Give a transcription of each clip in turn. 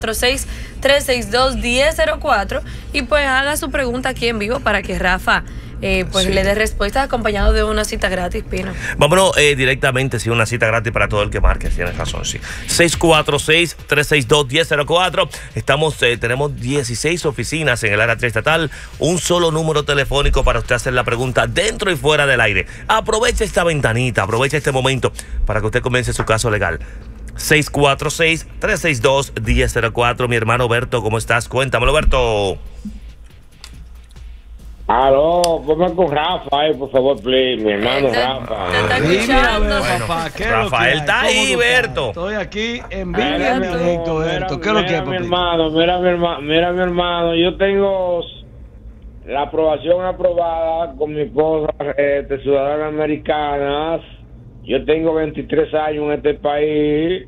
646-362-1004 y pues haga su pregunta aquí en vivo para que Rafa le dé respuesta acompañado de una cita gratis, Pino. Vámonos directamente, sí, una cita gratis para todo el que marque, tienes razón, sí. 646-362-1004. Tenemos 16 oficinas en el área triestatal, un solo número telefónico para usted hacer la pregunta dentro y fuera del aire. Aproveche esta ventanita, aproveche este momento para que usted comience su caso legal. 646-362-1004. Mi hermano Berto, ¿cómo estás? Cuéntamelo, Berto. Aló, ponme con Rafa, por favor, please, mi hermano Rafa. Te está escuchando. Bueno, Rafael está ahí, Berto. Estoy aquí en vivo y en directo, Berto. ¿Qué es lo que es, mi hermano? Mira, mi hermano, yo tengo la aprobación aprobada con mi esposa, ciudadana americana. Yo tengo 23 años en este país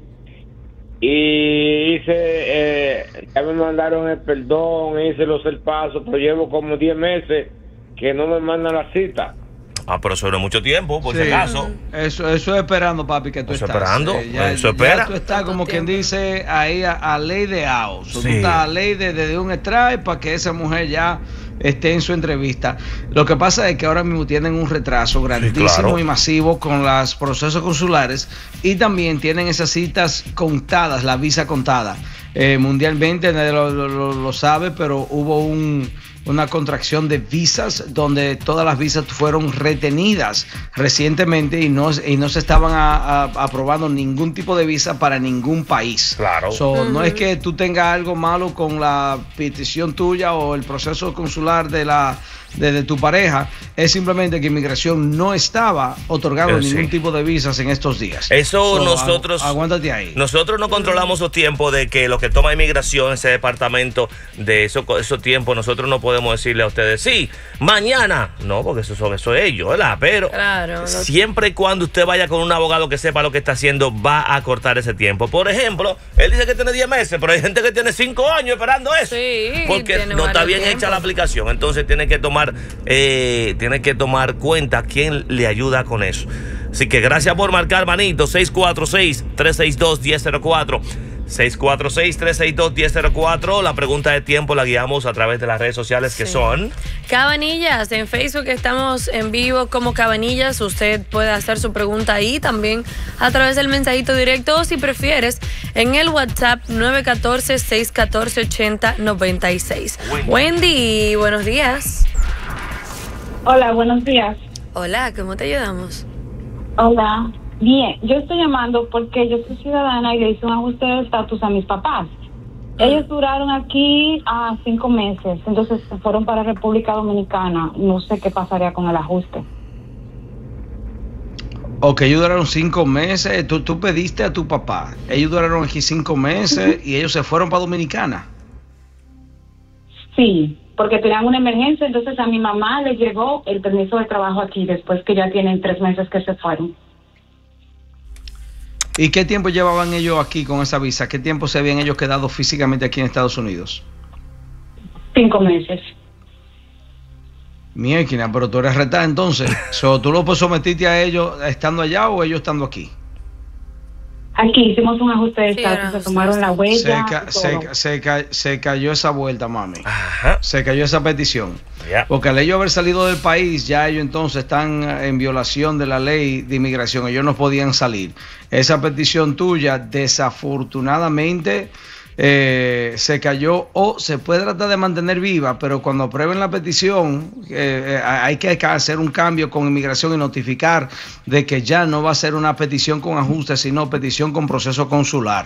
y ya me mandaron el perdón, hice los pasos, pero llevo como 10 meses que no me mandan la cita. Pero eso no es mucho tiempo, por si acaso. Eso es esperando, papi, que tú estás. Esperando, eso espera. Ya tú estás como quien dice ahí a ley de AO. Tú estás a ley de un extrae para que esa mujer ya esté en su entrevista. Lo que pasa es que ahora mismo tienen un retraso grandísimo y masivo con los procesos consulares y también tienen esas citas contadas, la visa contada. Mundialmente nadie lo sabe, pero hubo una contracción de visas donde todas las visas fueron retenidas recientemente y no se estaban aprobando ningún tipo de visa para ningún país. Claro. No es que tú tengas algo malo con la petición tuya o el proceso consular de tu pareja, es simplemente que inmigración no estaba otorgando ningún tipo de visas en estos días. Eso nosotros... Aguántate ahí. Nosotros no controlamos los tiempos de que lo que toma inmigración, ese departamento de esos tiempos, nosotros no podemos decirle a ustedes, sí, mañana. No, porque eso es ellos, ¿verdad? Pero siempre y cuando usted vaya con un abogado que sepa lo que está haciendo, va a cortar ese tiempo. Por ejemplo, él dice que tiene 10 meses, pero hay gente que tiene 5 años esperando eso. Sí, porque no está bien hecha la aplicación. Entonces tiene que tomar cuenta quién le ayuda con eso. Así que gracias por marcar, manito. 646-362-1004. 646-362-1004. La pregunta de tiempo la guiamos a través de las redes sociales que son Cabanillas. En Facebook estamos en vivo como Cabanillas. Usted puede hacer su pregunta ahí también a través del mensajito directo o si prefieres en el WhatsApp 914-614-8096. Wendy, buenos días. Hola, buenos días. Hola, ¿cómo te ayudamos? Hola. Bien, yo estoy llamando porque yo soy ciudadana y le hice un ajuste de estatus a mis papás. Ellos duraron aquí 5 meses, entonces se fueron para República Dominicana. No sé qué pasaría con el ajuste. Ok, ellos duraron 5 meses. Tú pediste a tu papá. Ellos duraron aquí 5 meses y ellos se fueron para Dominicana. Sí, porque tenían una emergencia, entonces a mi mamá le llegó el permiso de trabajo aquí después que ya tienen 3 meses que se fueron. ¿Y qué tiempo llevaban ellos aquí con esa visa? ¿Qué tiempo se habían ellos quedado físicamente aquí en Estados Unidos? 5 meses. Mierda, pero tú eres retada entonces. ¿Tú lo sometiste a ellos estando allá o ellos estando aquí? Aquí hicimos un ajuste de estatus, se tomaron la huella. Se cayó esa vuelta, mami. Ajá. Se cayó esa petición. Porque al ellos haber salido del país, ya ellos entonces están en violación de la ley de inmigración. Ellos no podían salir. Esa petición tuya, desafortunadamente, se cayó o se puede tratar de mantener viva, pero cuando aprueben la petición hay que hacer un cambio con inmigración y notificar de que ya no va a ser una petición con ajustes, sino petición con proceso consular.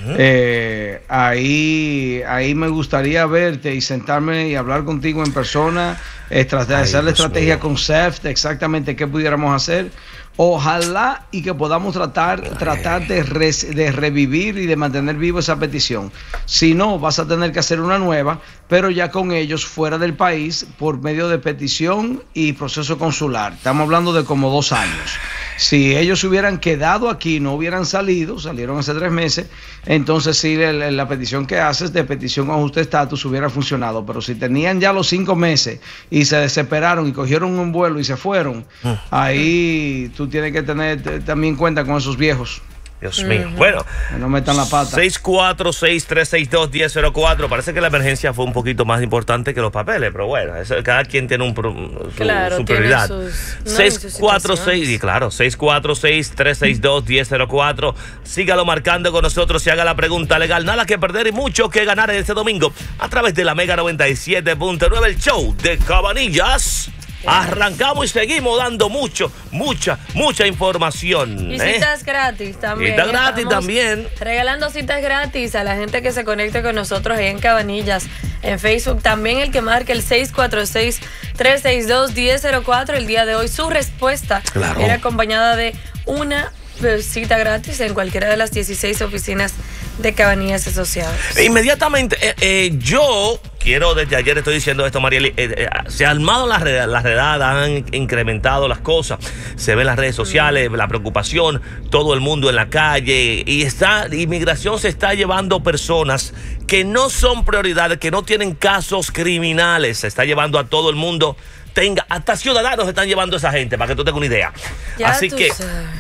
Ahí me gustaría verte y sentarme y hablar contigo en persona, hacer la estrategia con CEF de exactamente qué pudiéramos hacer. Ojalá y que podamos tratar de revivir y de mantener vivo esa petición. Si no, vas a tener que hacer una nueva, pero ya con ellos fuera del país por medio de petición y proceso consular. Estamos hablando de como 2 años. Si ellos hubieran quedado aquí, no hubieran salieron hace 3 meses, entonces sí, la petición que haces de petición con ajuste de estatus hubiera funcionado. Pero si tenían ya los 5 meses y se desesperaron y cogieron un vuelo y se fueron, ahí tú tienes que tener también cuenta con esos viejos. Dios mío. Bueno, no metan la pata. 646-362-1004. Parece que la emergencia fue un poquito más importante que los papeles, pero bueno, cada quien tiene su prioridad. 646, y claro, 646-362-1004. Sígalo marcando con nosotros y haga la pregunta legal. Nada que perder y mucho que ganar este domingo a través de la Mega 97.9, el show de Cabanillas. Arrancamos y seguimos dando mucha información. Y citas gratis también. Citas gratis también. Regalando citas gratis a la gente que se conecte con nosotros ahí en Cabanillas. En Facebook también el que marque el 646-362-1004. El día de hoy su respuesta era acompañada de una cita gratis en cualquiera de las 16 oficinas de Cabanillas Asociados. Inmediatamente, yo quiero, desde ayer estoy diciendo esto, Marieli, se ha armado las redadas, han incrementado las cosas, se ven las redes sociales, la preocupación, todo el mundo en la calle, y inmigración se está llevando personas que no son prioridades, que no tienen casos criminales, se está llevando a todo el mundo, hasta ciudadanos se están llevando a esa gente, para que tú tengas una idea. Así que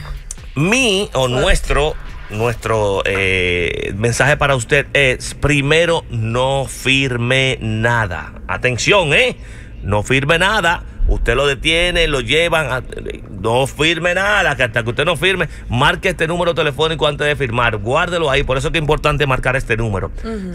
nuestro mensaje para usted es: primero, no firme nada. Atención, no firme nada. Usted lo detiene, lo llevan, no firme nada, que hasta que usted no firme, marque este número telefónico antes de firmar, guárdelo ahí. Por eso es que es importante marcar este número,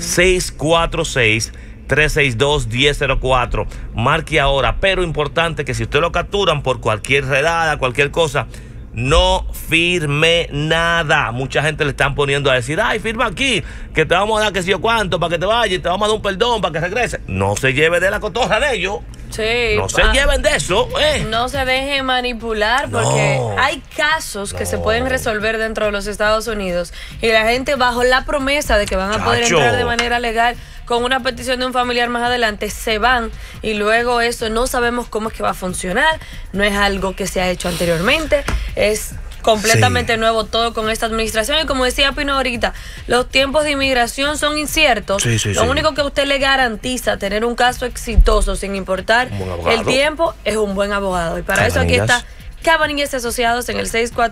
646-362-1004. Marque ahora, pero importante que si usted lo capturan por cualquier redada, cualquier cosa, no firme nada. Mucha gente le están poniendo a decir: ay, firma aquí, que te vamos a dar que sé yo cuánto para que te vayas y te vamos a dar un perdón para que regrese. No se lleve de la cotorra de ellos. Sí, no se lleven de eso. No se dejen manipular, porque hay casos que se pueden resolver dentro de los Estados Unidos y la gente, bajo la promesa de que van a poder entrar de manera legal con una petición de un familiar más adelante, se van, y luego eso no sabemos cómo es que va a funcionar. No es algo que se ha hecho anteriormente, es completamente nuevo todo con esta administración. Y como decía Pino ahorita, los tiempos de inmigración son inciertos. Lo único que usted le garantiza tener un caso exitoso, sin importar el tiempo, es un buen abogado. Y para eso aquí está Cabanillas Asociados en el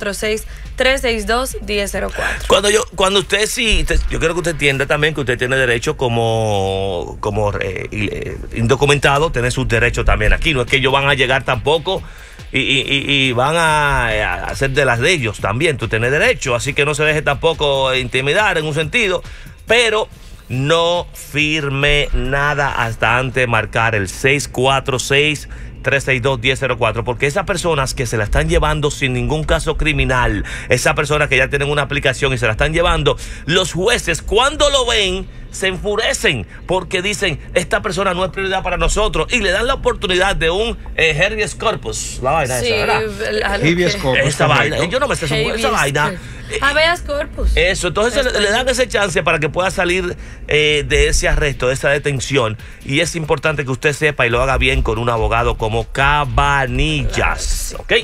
646-362-1004. Cuando usted yo creo que usted entienda también que usted tiene derecho como indocumentado, tener sus derechos también aquí. No es que ellos van a llegar tampoco y van a hacer de las de ellos también. Tú tienes derecho, así que no se deje tampoco intimidar en un sentido, pero no firme nada hasta antes de marcar el 646-362-1004, porque esas personas que se la están llevando sin ningún caso criminal, esas personas que ya tienen una aplicación y se la están llevando, los jueces cuando lo ven se enfurecen porque dicen: esta persona no es prioridad para nosotros, y le dan la oportunidad de un habeas corpus, la vaina esa, ¿verdad? Habeas corpus. Esa vaina, yo no me sé esa vaina. Habeas corpus. Eso, entonces le dan ese chance para que pueda salir de ese arresto, de esa detención. Y es importante que usted sepa y lo haga bien con un abogado como Cabanillas. ¿Ok?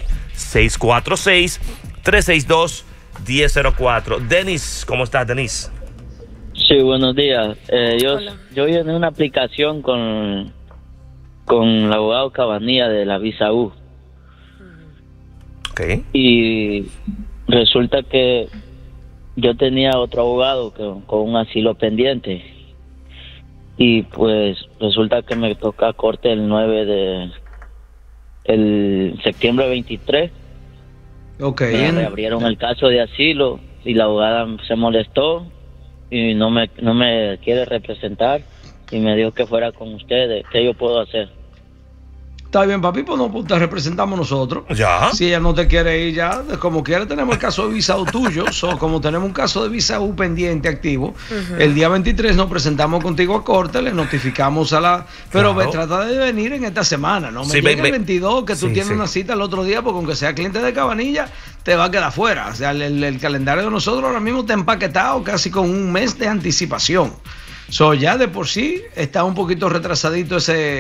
646-362-1004. Denis, ¿cómo estás, Denis? Sí, buenos días. Yo llené una aplicación con el abogado Cabanilla de la Visa U. Okay. Y resulta que yo tenía otro abogado con un asilo pendiente. Y pues resulta que me toca corte el septiembre 23. Okay. Me reabrieron el caso de asilo y la abogada se molestó y no me quiere representar y me dijo que fuera con ustedes. ¿Qué yo puedo hacer? Está bien, papi, pues no, te representamos nosotros. Ya. Si ella no te quiere ir ya, como quiera tenemos el caso de Visa U tuyo. Como tenemos un caso de Visa U pendiente activo, el día 23 nos presentamos contigo a corte, le notificamos a la... Pero trata de venir en esta semana, no me llegue el 22, que tú tienes una cita el otro día, porque aunque sea cliente de Cabanilla, te va a quedar fuera. O sea, el calendario de nosotros ahora mismo está empaquetado casi con un mes de anticipación. Ya de por sí está un poquito retrasadito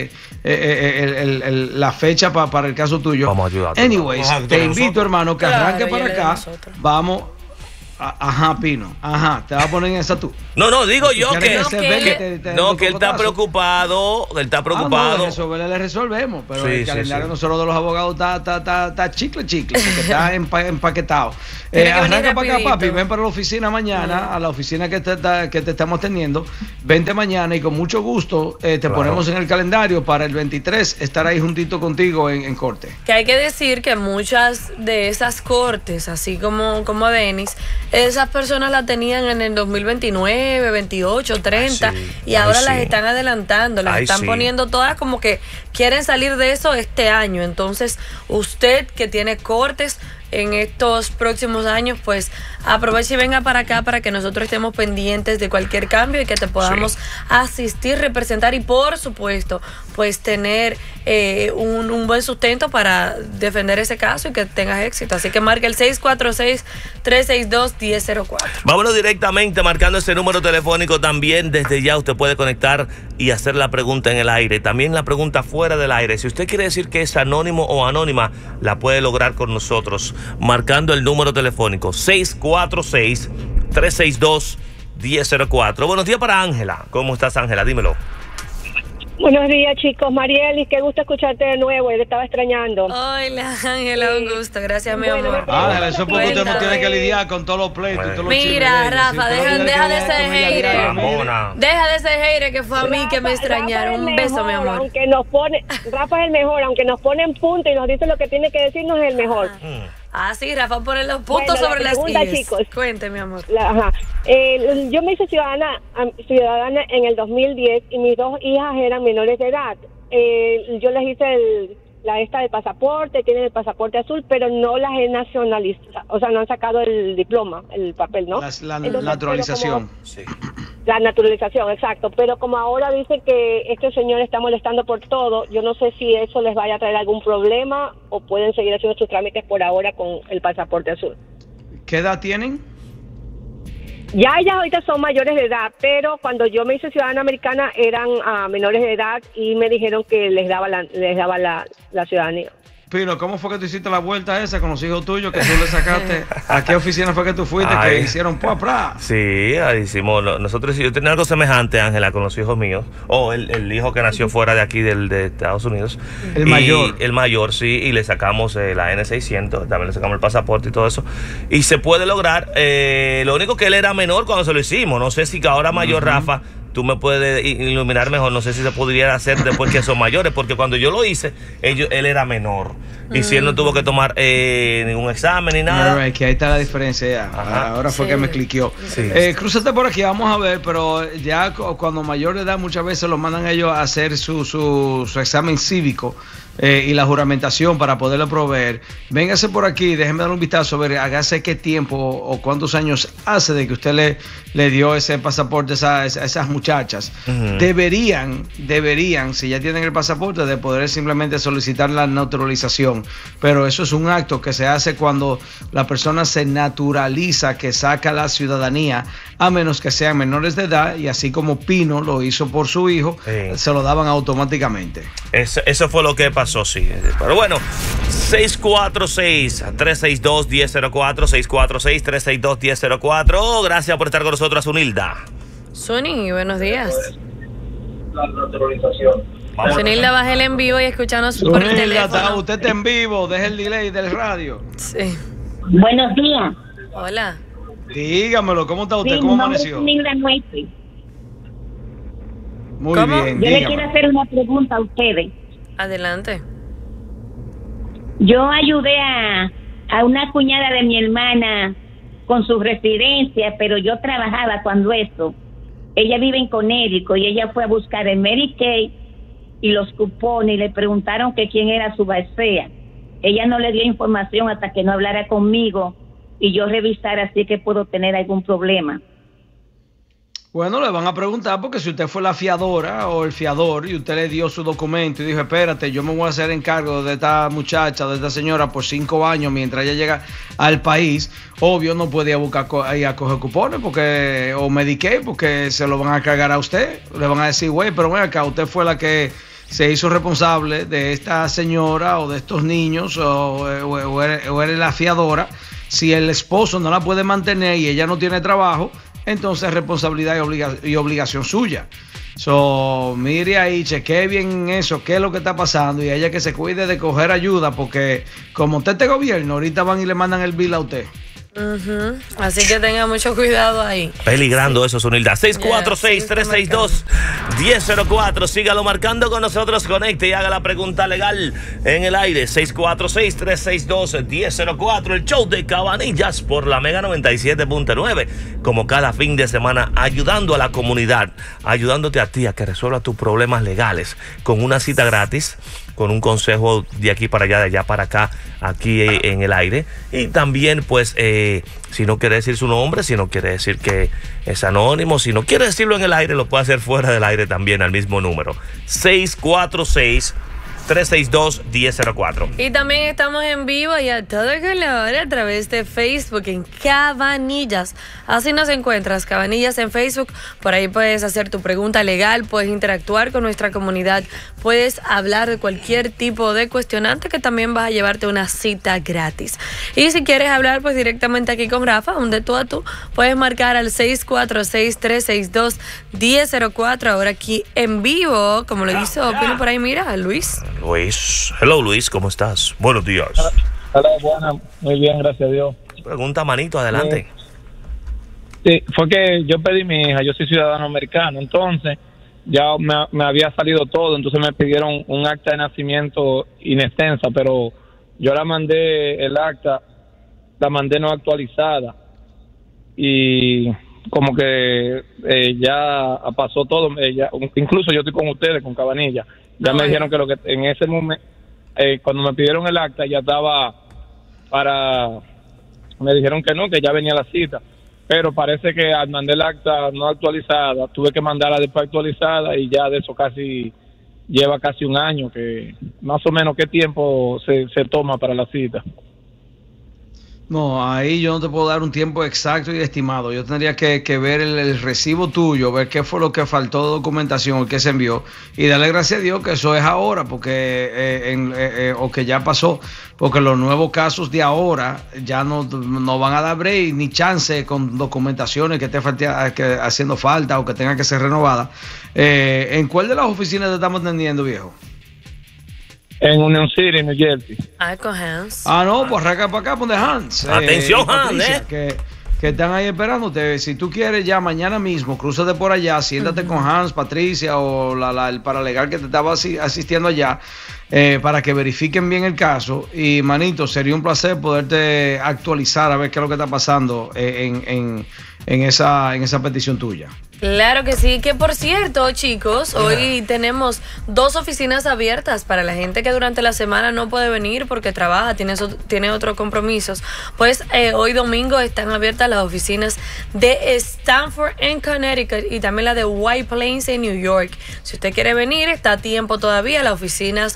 la fecha para el caso tuyo. Vamos a ayudarte. Anyways, te invito, hermano, que arranque para acá. Vamos Ajá, Pino. Ajá, te vas a poner en esa tú. No, digo yo que él está preocado. Él está preocupado. Le resolvemos, pero el calendario nosotros de los abogados está chicle, porque está empaquetado. Arranca para acá, papi, ven para la oficina mañana, a la oficina que te estamos teniendo. Vente mañana y con mucho gusto te ponemos en el calendario para el 23 estar ahí juntito contigo en corte. Que hay que decir que muchas de esas cortes, así como Denis, esas personas las tenían en el 2029, 28, 30 y ahora las están adelantando, las están poniendo todas como que quieren salir de eso este año. Entonces, usted que tiene cortes en estos próximos años, pues aproveche y venga para acá para que nosotros estemos pendientes de cualquier cambio y que te podamos asistir, representar y por supuesto pues tener un buen sustento para defender ese caso y que tengas éxito. Así que marca el 646-362-1004. Vámonos directamente marcando ese número telefónico. También desde ya usted puede conectar y hacer la pregunta en el aire, también la pregunta fuera del aire. Si usted quiere decir que es anónimo o anónima, la puede lograr con nosotros marcando el número telefónico 646-362-1004. Buenos días para Ángela. ¿Cómo estás, Ángela? Dímelo. Buenos días, chicos. Marielis, qué gusto escucharte de nuevo. Te estaba extrañando. Hola, Ángela, un gusto. Gracias, mi amor. Ángela, eso es porque usted no tiene que lidiar con todos los pleitos y todos los chismes. Mira, Rafa, deja de ser hater. Deja de ser hater, que fue a mí que me extrañaron. Un beso, mi amor. Aunque nos pone, Rafa es el mejor, aunque nos pone en punto y nos dice lo que tiene que decirnos, es el mejor. Ah, sí, Rafa, pone los puntos sobre las sillas. Chicos. Cuente, mi amor. Yo me hice ciudadana en el 2010 y mis dos hijas eran menores de edad. Yo les hice la esta del pasaporte, tienen el pasaporte azul, pero no las he nacionalizado, o sea, no han sacado el diploma, el papel, ¿no? La naturalización. Sí. La naturalización, exacto. Pero como ahora dice que este señor está molestando por todo, yo no sé si eso les vaya a traer algún problema o pueden seguir haciendo sus trámites por ahora con el pasaporte azul. ¿Qué edad tienen? Ya ellas ahorita son mayores de edad, pero cuando yo me hice ciudadana americana eran menores de edad y me dijeron que les daba la ciudadanía. Pino, ¿cómo fue que tú hiciste la vuelta esa con los hijos tuyos que tú le sacaste? ¿A qué oficina fue que tú fuiste que hicieron ¡pra! Sí, hicimos, nosotros, yo tenía algo semejante, Ángela, con los hijos míos, el hijo que nació fuera de aquí de Estados Unidos. El mayor. El mayor, sí, y le sacamos la N600, también le sacamos el pasaporte y todo eso. Y se puede lograr, lo único que él era menor cuando se lo hicimos, no sé si que ahora mayor, Rafa, tú me puedes iluminar mejor, no sé si se podría hacer después que son mayores, porque cuando yo lo hice, él era menor. Y si él no tuvo que tomar ningún examen ni nada. No, es que ahí está la diferencia ya. Ahora fue que me cliqueó. Sí. Crúzate por aquí, vamos a ver, pero ya cuando mayor de edad muchas veces lo mandan ellos a hacer su examen cívico y la juramentación para poderlo proveer. Véngase por aquí, déjeme dar un vistazo, a ver, hágase qué tiempo o cuántos años hace de que usted le dio ese pasaporte a esas muchachas. Deberían, si ya tienen el pasaporte, de poder simplemente solicitar la naturalización. Pero eso es un acto que se hace cuando la persona se naturaliza, que saca la ciudadanía, a menos que sean menores de edad, y así como Pino lo hizo por su hijo, se lo daban automáticamente. Eso fue lo que pasó, sí. Pero bueno, 646-362-1004, 646-362-1004. Gracias por estar con nosotros, Zunilda. Suni, buenos días. La naturalización. Zunilda, baje el en vivo y escúchanos por el teléfono. Usted está en vivo, deje el delay del radio. Sí. Buenos días. Hola. Dígamelo, ¿cómo está usted? ¿Cómo amaneció? Muy bien, yo le quiero hacer una pregunta a ustedes. Adelante. Yo ayudé a una cuñada de mi hermana con su residencia, pero yo trabajaba cuando eso. Ella vive en Connecticut y ella fue a buscar el Medicaid y los cupones y le preguntaron que quién era su balsea. Ella no le dio información hasta que no hablara conmigo y yo revisara si que puedo tener algún problema. Bueno, le van a preguntar porque si usted fue la fiadora o el fiador y usted le dio su documento y dijo, espérate, yo me voy a hacer encargo de esta muchacha, de esta señora por 5 años mientras ella llega al país, obvio no puede ir a buscar ahí a coger cupones porque, o Medicaid, porque se lo van a cargar a usted. Le van a decir, güey, pero ven acá, usted fue la que se hizo responsable de esta señora o de estos niños o eres la fiadora. Si el esposo no la puede mantener y ella no tiene trabajo, entonces es responsabilidad y obligación suya. Mire ahí, chequee bien eso, qué es lo que está pasando, y ella que se cuide de coger ayuda, porque como usted te gobierno, ahorita van y le mandan el bill a usted. Así que tenga mucho cuidado ahí. Peligrando eso, Zunilda. 646-362-1004. Sígalo marcando con nosotros. Conecte y haga la pregunta legal en el aire. 646-362-1004. El show de Cabanillas por la Mega 97.9. Como cada fin de semana, ayudando a la comunidad, ayudándote a ti a que resuelva tus problemas legales con una cita gratis, con un consejo de aquí para allá, de allá para acá, aquí en el aire. Y también, pues, si no quiere decir su nombre, si no quiere decir que es anónimo, si no quiere decirlo en el aire, lo puede hacer fuera del aire también al mismo número. 646-362-1004. Y también estamos en vivo y a todo color a través de Facebook en Cabanillas. Así nos encuentras, Cabanillas en Facebook. Por ahí puedes hacer tu pregunta legal, puedes interactuar con nuestra comunidad, puedes hablar de cualquier tipo de cuestionante, que también vas a llevarte una cita gratis. Y si quieres hablar pues directamente aquí con Rafa, un de tú a tú, puedes marcar al 646-362-1004. Ahora aquí en vivo, como lo hizo Pino por ahí, mira, Luis. Hello Luis, ¿cómo estás? Buenos días. Hola, buena, muy bien, gracias a Dios. Pregunta, manito, adelante. Sí, fue que yo pedí mi hija, yo soy ciudadano americano, entonces ya me había salido todo, entonces me pidieron un acta de nacimiento inextensa, pero yo la mandé, el acta, la mandé no actualizada, y como que ya pasó todo, incluso yo estoy con ustedes, con Cabanilla. Ya me dijeron que lo que en ese momento, cuando me pidieron el acta, ya estaba me dijeron que no, que ya venía la cita. Pero parece que al mandar el acta no actualizada, tuve que mandarla después actualizada, y ya de eso lleva casi un año, que más o menos qué tiempo se toma para la cita. No, ahí yo no te puedo dar un tiempo exacto y estimado. Yo tendría que ver el recibo tuyo, ver qué fue lo que faltó de documentación o qué se envió, y darle gracias a Dios que eso es ahora, porque o que ya pasó, porque los nuevos casos de ahora ya no van a dar break ni chance con documentaciones que esté haciendo falta o que tenga que ser renovada. ¿En cuál de las oficinas te estamos atendiendo, viejo? En Union City, New Jersey. Con Hans. No, pues arranca para acá, ponte Hans. Atención, Hans, Patricia, que están ahí esperándote. Si tú quieres, ya mañana mismo, crúzate por allá, siéntate con Hans, Patricia o el paralegal que te estaba asistiendo allá, para que verifiquen bien el caso. Y, manito, sería un placer poderte actualizar a ver qué es lo que está pasando en esa petición tuya. Claro que sí, que por cierto, chicos, hoy tenemos 2 oficinas abiertas para la gente que durante la semana no puede venir porque trabaja, tiene otros compromisos. Pues hoy domingo están abiertas las oficinas de Stamford en Connecticut y también la de White Plains en New York. Si usted quiere venir, está a tiempo todavía. Las oficinas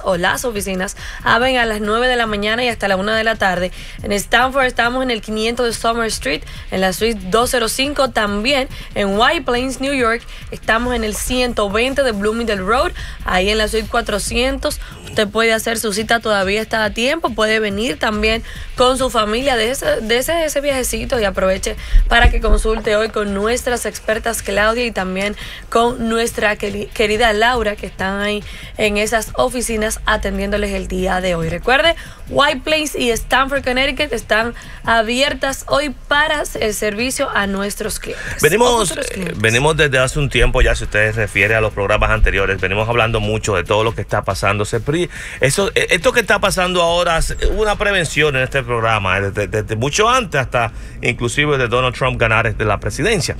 abren a las 9 de la mañana y hasta la 1 de la tarde. En Stamford estamos en el 500 de Summer Street, en la suite 205, también en White Plains, New York, estamos en el 120 de Bloomingdale Road, ahí en la suite 400. Usted puede hacer su cita, todavía está a tiempo, puede venir también con su familia de ese viajecito, y aproveche para que consulte hoy con nuestras expertas Claudia y también con nuestra querida Laura, que están ahí en esas oficinas atendiéndoles el día de hoy. Recuerde, White Plains y Stamford, Connecticut están abiertas hoy para el servicio a nuestros clientes. Venimos desde hace un tiempo, ya si usted se refiere a los programas anteriores, venimos hablando mucho de todo lo que está pasando. Esto que está pasando ahora es una prevención en este programa, desde mucho antes, hasta inclusive de Donald Trump ganar la presidencia.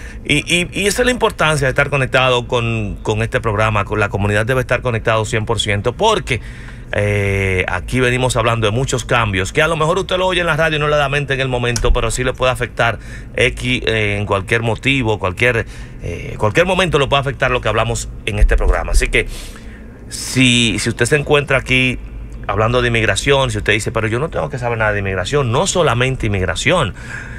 Y esa es la importancia de estar conectado con este programa. Con la comunidad debe estar conectado 100%, porque aquí venimos hablando de muchos cambios que a lo mejor usted lo oye en la radio y no le da mente en el momento, pero sí le puede afectar en cualquier motivo, cualquier momento lo puede afectar lo que hablamos en este programa. Así que si usted se encuentra aquí hablando de inmigración, si usted dice, pero yo no tengo que saber nada de inmigración, no solamente inmigración.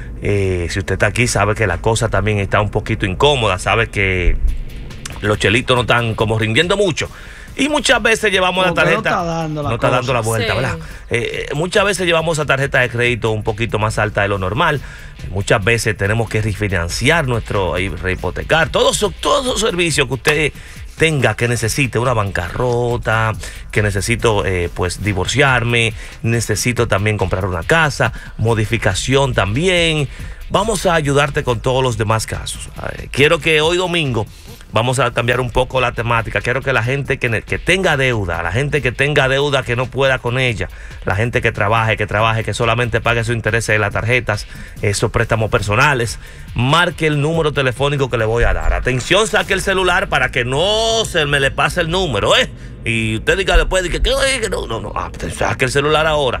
Si usted está aquí, sabe que la cosa también está un poquito incómoda, sabe que los chelitos no están como rindiendo mucho. Y muchas veces llevamos la tarjeta. No está dando la vuelta, sí, ¿verdad? Muchas veces llevamos la tarjeta de crédito un poquito más alta de lo normal. Muchas veces tenemos que refinanciar rehipotecar. Todos esos servicios que usted tenga, que necesite una bancarrota, que necesito pues divorciarme, necesito también comprar una casa, modificación también. Vamos a ayudarte con todos los demás casos. Quiero que hoy domingo vamos a cambiar un poco la temática. Quiero que la gente que tenga deuda, la gente que tenga deuda que no pueda con ella, la gente que trabaje, que solamente pague sus intereses de las tarjetas, esos préstamos personales, marque el número telefónico que le voy a dar. Atención, saque el celular para que no se me le pase el número, y usted diga después, que no. Saque el celular ahora.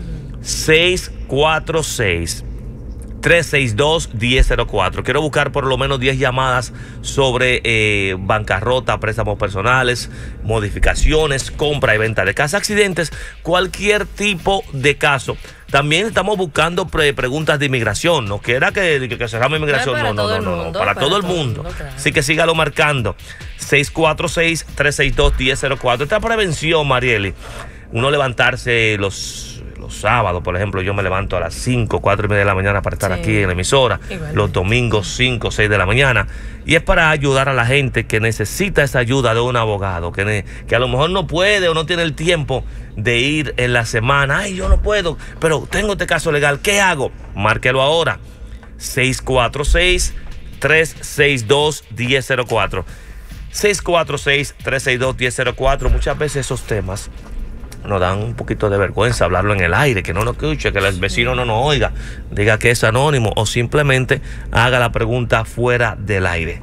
646-362-1004. Quiero buscar por lo menos 10 llamadas sobre bancarrota, préstamos personales, modificaciones, compra y venta de casa, accidentes, cualquier tipo de caso. También estamos buscando preguntas de inmigración. No quiera que cerramos inmigración. No. Para todo el mundo. Claro. Así que sígalo marcando. 646-362-1004. Esta prevención, Marieli. Uno levantarse los sábados, por ejemplo, yo me levanto a las 5, 4 y media de la mañana para estar aquí en la emisora. Igualmente. Los domingos 5, 6 de la mañana. Y es para ayudar a la gente que necesita esa ayuda de un abogado, que a lo mejor no puede o no tiene el tiempo de ir en la semana. Ay, yo no puedo, pero tengo este caso legal. ¿Qué hago? Márquelo ahora. 646-362-1004. 646-362-1004. Muchas veces esos temas nos dan un poquito de vergüenza hablarlo en el aire, que no nos escuche, que el vecino no nos oiga, diga que es anónimo o simplemente haga la pregunta fuera del aire.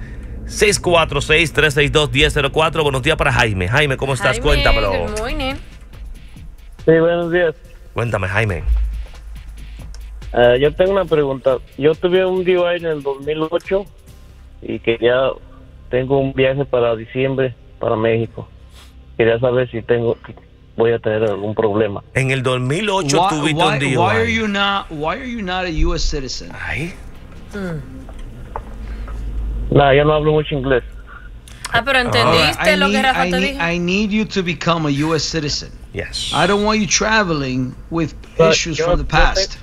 646-362-1004. Buenos días para Jaime. Jaime, ¿cómo estás? Cuéntamelo. Good morning. Sí, buenos días. Cuéntame, Jaime. Yo tengo una pregunta. Yo tuve un DUI en el 2008 y tengo un viaje para diciembre para México. Quería saber si voy a tener algún problema. En el 2008 tuviste un DUI. Why are you not a U.S. citizen? Ay. No, yo no hablo mucho inglés. Pero entendiste lo que Rafa te dijo. I need you to become a U.S. citizen. Yes. I don't want you traveling with issues from the past.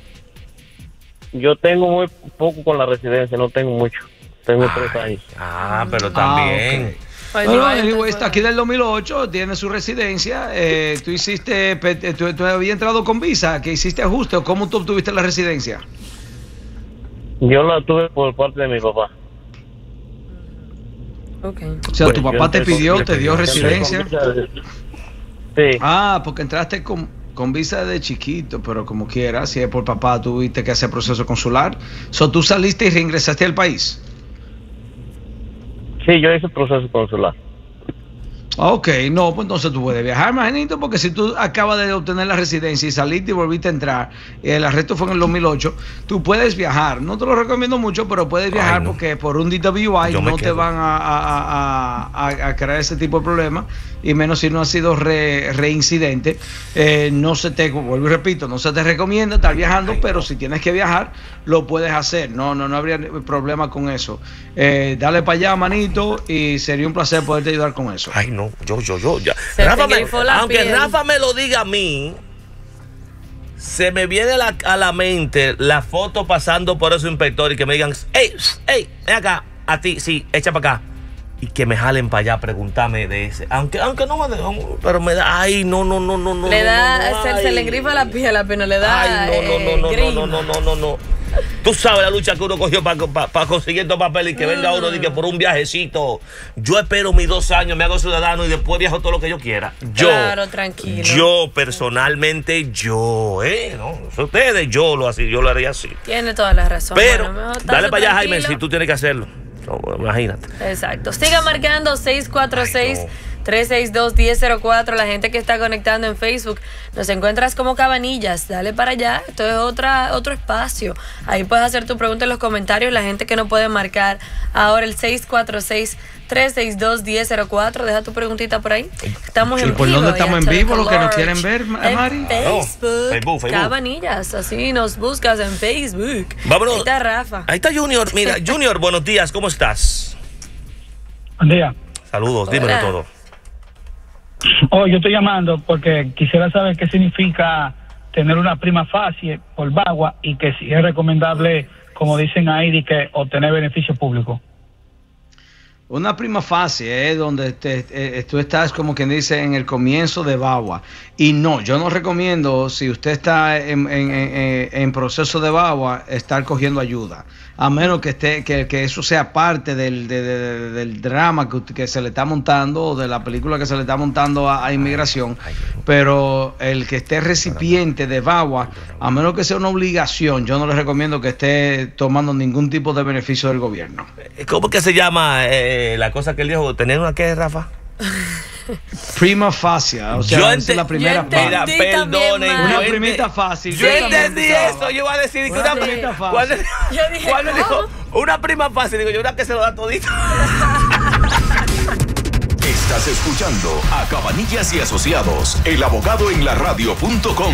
Yo tengo muy poco con la residencia, no tengo mucho. Tengo 3 años. Pero también. Okay. Está aquí del 2008, tiene su residencia. Tú habías entrado con visa, que hiciste ajuste, o cómo tú obtuviste la residencia. Yo la tuve por parte de mi papá. Okay. O sea, tu papá te dio residencia. Sí. Porque entraste con visa de chiquito, pero como quieras, si es por papá, tuviste que hacer proceso consular. Tú saliste y reingresaste al país. Sí, yo hice proceso consular. Ok, no, pues entonces tú puedes viajar, manito, porque si tú acabas de obtener la residencia y saliste y volviste a entrar, y el arresto fue en el 2008, tú puedes viajar. No te lo recomiendo mucho, pero puedes viajar porque por un DWI no te van a crear ese tipo de problemas, y menos si no ha sido reincidente. Vuelvo y repito, no se te recomienda estar viajando, pero si tienes que viajar, lo puedes hacer. No habría problema con eso. Dale para allá, manito, y sería un placer poderte ayudar con eso. Ay, no, yo ya. Aunque Rafa me lo diga a mí, se me viene a la mente la foto pasando por esos inspectores y que me digan, hey, ven acá, a ti, sí, echa para acá. Y que me jalen para allá a preguntarme de ese. Aunque no me dejan, pero me da, ay, no. Le da, se le engrifa la piel apenas le da. Ay, no. Tú sabes la lucha que uno cogió para conseguir estos papeles y que venga uno y que por un viajecito. Yo espero mis 2 años, me hago ciudadano y después viajo todo lo que yo quiera. Claro, tranquilo. Yo personalmente, no, ustedes, yo lo haría así. Tiene toda la razón. Pero, dale para allá, Jaime, si tú tienes que hacerlo. No, imagínate. Exacto. Siga marcando 646-362-1004. La gente que está conectando en Facebook, nos encuentras como Cabanillas. Dale para allá. Esto es otro espacio. Ahí puedes hacer tu pregunta en los comentarios. La gente que no puede marcar ahora el 646-362-1004. Deja tu preguntita por ahí. Estamos en vivo. ¿Y por dónde estamos en vivo? Los que nos quieren ver, Mari. Facebook. Cabanillas. Así nos buscas en Facebook. Vámonos. Ahí está Rafa. Ahí está Junior. Mira, Junior, buenos días. ¿Cómo estás? Buen día. Saludos. Dímelo todo. Yo estoy llamando porque quisiera saber qué significa tener una prima facie por VAWA y que si es recomendable, como dicen ahí, de que obtener beneficio público. Una prima facie es donde tú estás, como quien dice, en el comienzo de VAWA. Y no, yo no recomiendo, si usted está en proceso de VAWA, estar cogiendo ayuda. A menos que eso sea parte del drama que se le está montando, o de la película que se le está montando a inmigración. Pero el que esté recipiente de VAWA, a menos que sea una obligación, yo no le recomiendo que esté tomando ningún tipo de beneficio del gobierno. ¿Cómo que se llama la cosa que él dijo? ¿Tener una qué, Rafa? Prima facie, o sea, es la primera parte. Perdonen, una primita fácil. Yo entendí eso. Yo iba a decir que una primita fácil. ¿Cuándo dijo una prima fácil? Digo yo, una que se lo da todito. Estás escuchando a Cabanillas y Asociados, el abogado en la radio.com.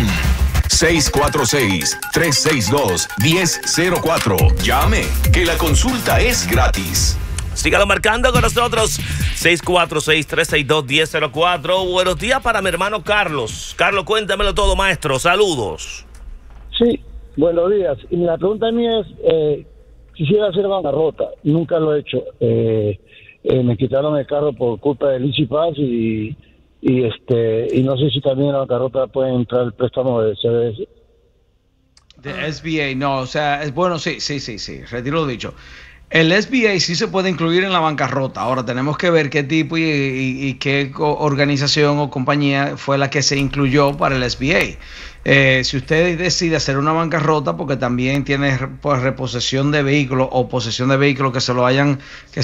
646-362-1004. Llame, que la consulta es gratis. Sígalo marcando con nosotros, 646-362-1004. Buenos días para mi hermano Carlos. Carlos, cuéntamelo todo, maestro. Saludos. Sí, buenos días. Y la pregunta mía es, quisiera hacer bancarrota. Nunca lo he hecho. Me quitaron el carro por culpa del Easy Pass y no sé si también en la bancarrota puede entrar el préstamo de CBS. De SBA, no, o sea, es bueno, sí, retiro lo dicho. El SBA sí se puede incluir en la bancarrota. Ahora tenemos que ver qué tipo y qué organización o compañía fue la que se incluyó para el SBA. Si usted decide hacer una bancarrota porque también tiene pues, reposesión de vehículos o posesión de vehículos que se lo hayan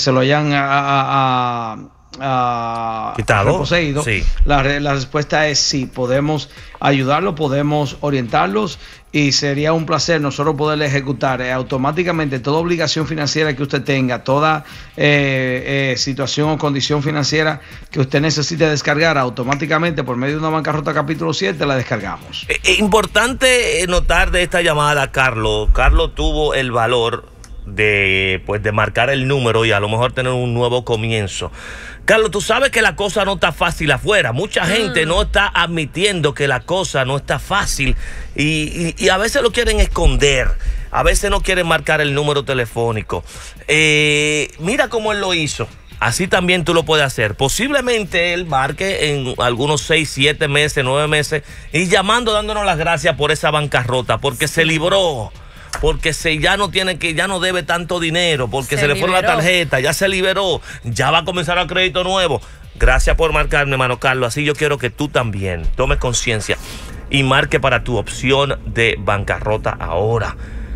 quitado, reposeído, sí. La respuesta es sí, podemos ayudarlos, podemos orientarlos y sería un placer nosotros poderle ejecutar automáticamente toda obligación financiera que usted tenga, toda situación o condición financiera que usted necesite descargar automáticamente por medio de una bancarrota capítulo 7, la descargamos. Importante notar de esta llamada, Carlos tuvo el valor de marcar el número y a lo mejor tener un nuevo comienzo. Carlos, tú sabes que la cosa no está fácil afuera. Mucha gente no está admitiendo que la cosa no está fácil y a veces lo quieren esconder. A veces no quieren marcar el número telefónico. Mira cómo él lo hizo. Así también tú lo puedes hacer. Posiblemente él marque en algunos 6, 7 meses, 9 meses y llamando, dándonos las gracias por esa bancarrota, porque se libró. Porque ya no debe tanto dinero, porque se le fue la tarjeta, ya se liberó, ya va a comenzar el crédito nuevo. Gracias por marcarme, hermano Carlos. Así yo quiero que tú también tomes conciencia y marque para tu opción de bancarrota ahora.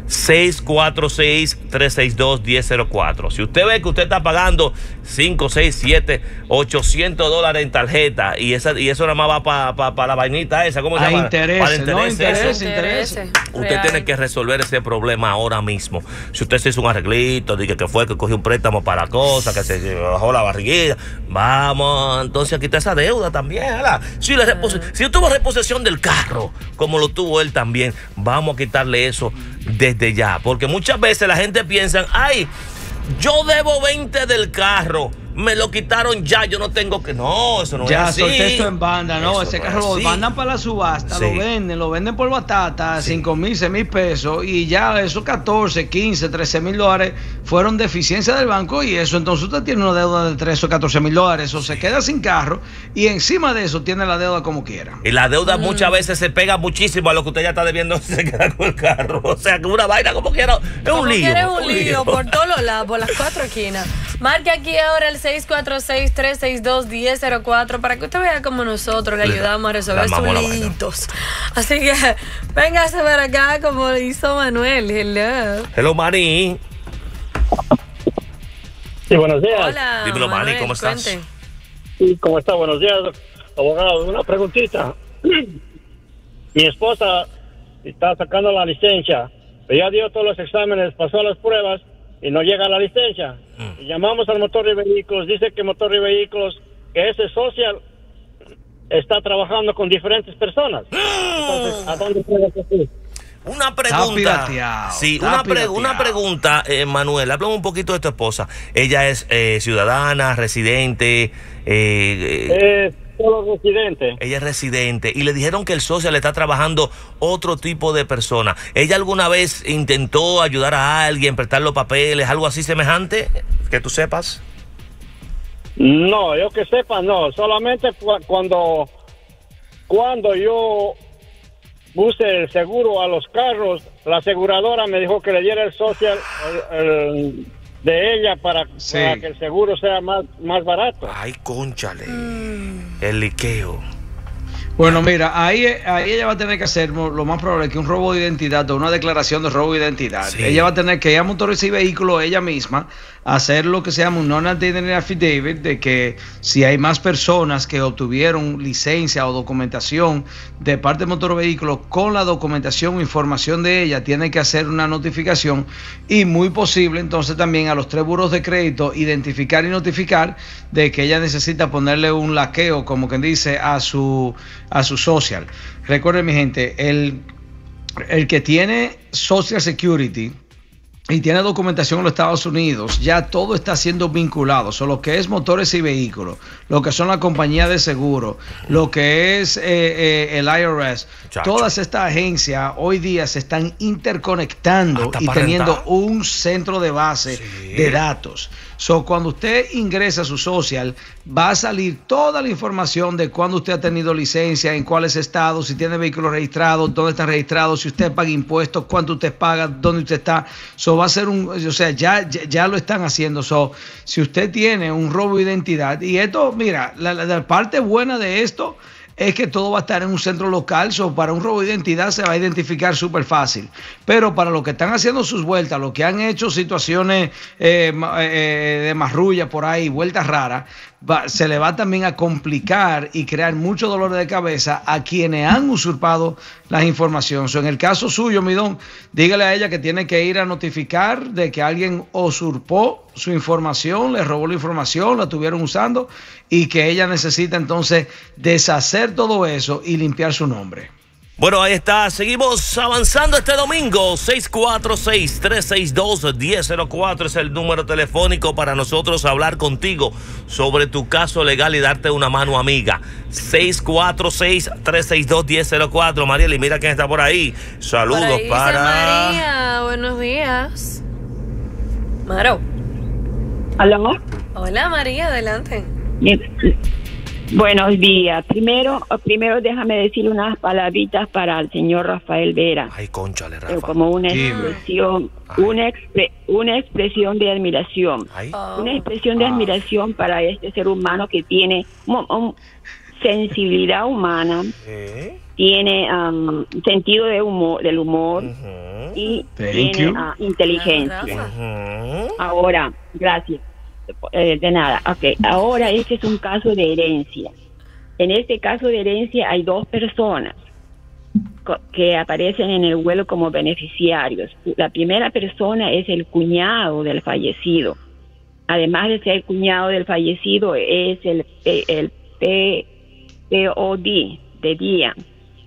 646-362-1004. Si usted ve que usted está pagando 5, 6, 7, $800 en tarjeta y eso nada más va para la vainita esa, ¿cómo se llama? Intereses. Usted tiene que resolver ese problema ahora mismo. Si usted se hizo un arreglito, dije que fue que cogió un préstamo para cosas, que se bajó la barriguilla, vamos entonces a quitar esa deuda también, ¿verdad? Si usted tuvo reposesión del carro, como lo tuvo él también, vamos a quitarle eso desde ya, porque muchas veces la gente piensa, ay, yo debo 20 del carro, me lo quitaron ya, yo no tengo que... No, eso no es así. Ya solté esto en banda, no, ese carro lo mandan para la subasta, sí. lo venden por batata, sí. 5,000, 6,000 pesos, y ya esos 14, 15, 13 mil dólares fueron deficiencia del banco, y eso entonces usted tiene una deuda de 13 o 14 mil dólares, o se queda sin carro, y encima de eso tiene la deuda como quiera. Y la deuda muchas veces se pega muchísimo a lo que usted ya está debiendo, se queda con el carro, o sea, que una vaina como quiera, es un lío. Es un lío por todos los lados, por las 4 esquinas. Marque aquí ahora el 646-362-1004 para que usted vea cómo nosotros le ayudamos a resolver sus litos. Así que véngase para acá como hizo Manuel. Hello, Manny. Sí, buenos días. Hola, dímelo, Manny, ¿cómo estás? Cuente. Sí, ¿cómo está? Buenos días, abogado. Una preguntita. Mi esposa está sacando la licencia. Ya dio todos los exámenes, pasó las pruebas y no llega a la licencia. Y llamamos al Motor y Vehículos, dice que Motor y Vehículos, que ese social está trabajando con diferentes personas. Entonces, ¿a dónde puede ir? Una pregunta. Sí, una pregunta, Manuel. Háblame un poquito de tu esposa. Ella es ciudadana, residente. solo residente. Ella es residente. Y le dijeron que el social le está trabajando otro tipo de persona. ¿Ella alguna vez intentó ayudar a alguien, prestar los papeles, algo así semejante? Que tú sepas. No, yo que sepa, no. Solamente cuando yo puse el seguro a los carros, la aseguradora me dijo que le diera el social de ella para que el seguro sea más barato. Ay, cónchale. El liqueo. Bueno, mira, ahí ella va a tener que hacer lo más probable que un robo de identidad o una declaración de robo de identidad. Sí. Ella va a tener que ir a Motores y Vehículos ella misma hacer lo que se llama un non-identity affidavit, de que si hay más personas que obtuvieron licencia o documentación de parte de Motor Vehículos con la documentación o información de ella, tiene que hacer una notificación y muy posible entonces también a los 3 buros de crédito identificar y notificar de que ella necesita ponerle un laqueo, como quien dice, a su social. Recuerden, mi gente, el que tiene Social Security y tiene documentación en los Estados Unidos, ya todo está siendo vinculado. Lo que es Motores y Vehículos, lo que son la compañía de seguro, lo que es el IRS, todas estas agencias hoy día se están interconectando y teniendo un centro de base de datos. Cuando usted ingresa a su social, va a salir toda la información de cuándo usted ha tenido licencia, en cuáles estados, si tiene vehículos registrados, dónde están registrados, si usted paga impuestos, cuánto usted paga, dónde usted está. Va a ser ya lo están haciendo. Si usted tiene un robo de identidad, y esto, mira, la parte buena de esto es que todo va a estar en un centro local. Para un robo de identidad se va a identificar súper fácil. Pero para los que están haciendo sus vueltas, los que han hecho situaciones de marrulla por ahí, vueltas raras, se le va también a complicar y crear mucho dolor de cabeza a quienes han usurpado las informaciones. En el caso suyo, mi don, dígale a ella que tiene que ir a notificar de que alguien usurpó su información, le robó la información, la estuvieron usando, y que ella necesita entonces deshacer todo eso y limpiar su nombre. Bueno, ahí está. Seguimos avanzando este domingo. 646-362-1004 es el número telefónico para nosotros hablar contigo sobre tu caso legal y darte una mano amiga. 646-362-1004. Marieli, mira quién está por ahí. Saludos por ahí para María. Buenos días. Maro. ¿Aló? Hola, María, adelante. Buenos días. Primero déjame decir unas palabritas para el señor Rafael Vera. Ay, cónchale, Rafa. Como una expresión, una expresión de admiración. Una expresión de admiración para este ser humano que tiene sensibilidad humana, tiene sentido del humor y tiene inteligencia. Ahora, gracias. De nada. Okay. Ahora este es un caso de herencia. En este caso de herencia hay 2 personas que aparecen en el will como beneficiarios. La primera persona es el cuñado del fallecido. Además de ser cuñado del fallecido, es el POD de Dian.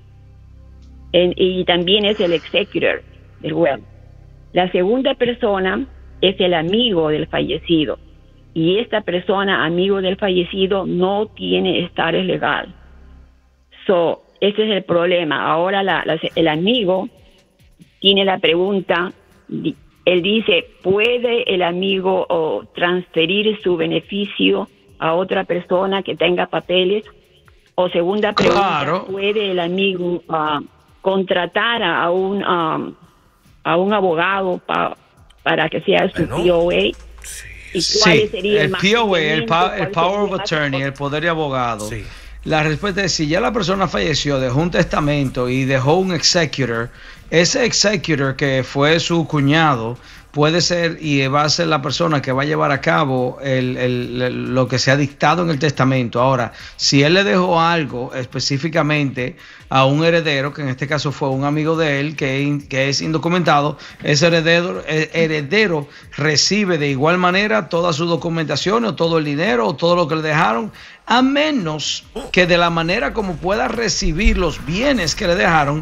Y también es el executor del will. La segunda persona es el amigo del fallecido. Y esta persona, amigo del fallecido, no tiene estatus legal. Ese es el problema. Ahora el amigo tiene la pregunta, él dice, ¿puede el amigo transferir su beneficio a otra persona que tenga papeles? O segunda pregunta, ¿puede el amigo contratar a un abogado para que sea su POA? ¿Y cuál sería el POA, el Power of Attorney, el poder de abogado? Sí. La respuesta es, si ya la persona falleció, dejó un testamento y dejó un executor, ese executor que fue su cuñado puede ser y va a ser la persona que va a llevar a cabo lo que se ha dictado en el testamento. Ahora, si él le dejó algo específicamente a un heredero, que en este caso fue un amigo de él que es indocumentado, ese heredero recibe de igual manera toda su documentación o todo el dinero o todo lo que le dejaron, a menos que de la manera como pueda recibir los bienes que le dejaron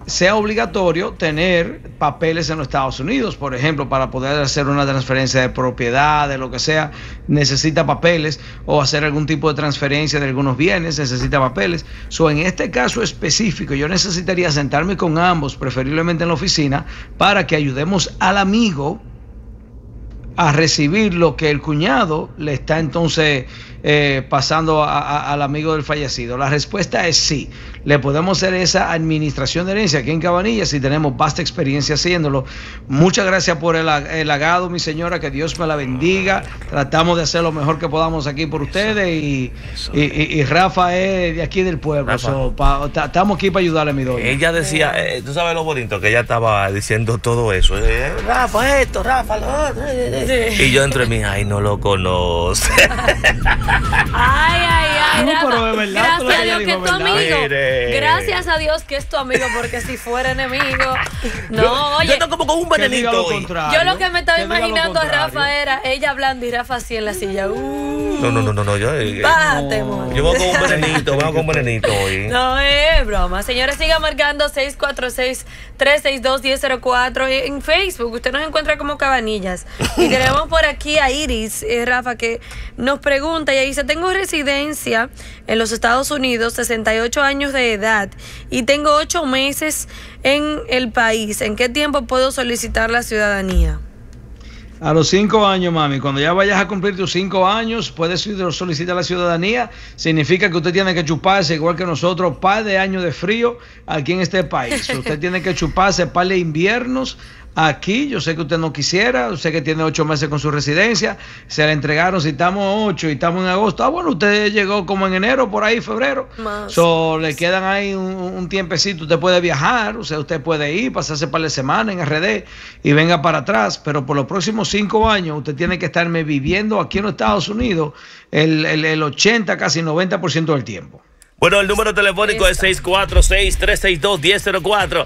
sea obligatorio tener papeles en los Estados Unidos. Por ejemplo, para poder hacer una transferencia de propiedad, de lo que sea, necesita papeles, o hacer algún tipo de transferencia de algunos bienes, necesita papeles. En este caso específico, yo necesitaría sentarme con ambos, preferiblemente en la oficina, para que ayudemos al amigo a recibir lo que el cuñado le está entonces pasando al amigo del fallecido. La respuesta es sí. Le podemos hacer esa administración de herencia aquí en Cabanillas y tenemos vasta experiencia haciéndolo. Muchas gracias por el halagado, mi señora, que Dios me la bendiga. Tratamos de hacer lo mejor que podamos aquí por ustedes y Rafa es de aquí del pueblo. Estamos aquí para ayudarle a mi doña. Ella decía, tú sabes lo bonito que ella estaba diciendo todo eso. Rafa esto, Rafa lo otro. Y yo entre mí, ay, no lo conoce. Ay, no, Rafa, pero de verdad, gracias a Dios que es tu amigo. Mire. Gracias a Dios que es tu amigo, porque si fuera enemigo, no, oye. Yo estoy como con un venenito hoy. Yo lo que me estaba imaginando a Rafa era ella hablando y Rafa así en la silla. No, yo. Bájate, yo voy con un venenito, hoy. No es broma. Señores, siga marcando 646-362-1004 en Facebook. Usted nos encuentra como Cabanillas. Y tenemos por aquí a Iris, Rafa, que nos pregunta, y dice: tengo residencia en los Estados Unidos, 68 años de edad, y tengo 8 meses en el país. ¿En qué tiempo puedo solicitar la ciudadanía? A los 5 años, mami. Cuando ya vayas a cumplir tus 5 años, puedes solicitar la ciudadanía. Significa que usted tiene que chuparse, igual que nosotros, par de años de frío aquí en este país. Usted tiene que chuparse par de inviernos aquí. Yo sé que usted no quisiera, yo sé que tiene 8 meses con su residencia, se la entregaron, si estamos 8 y estamos en agosto, bueno, usted llegó como en enero, por ahí, febrero, le quedan ahí un tiempecito, usted puede viajar, o sea, usted puede ir, pasarse par de semanas en RD y venga para atrás, pero por los próximos 5 años usted tiene que estarme viviendo aquí en los Estados Unidos el 80, casi 90% del tiempo. Bueno, el número telefónico es 646-362-1004.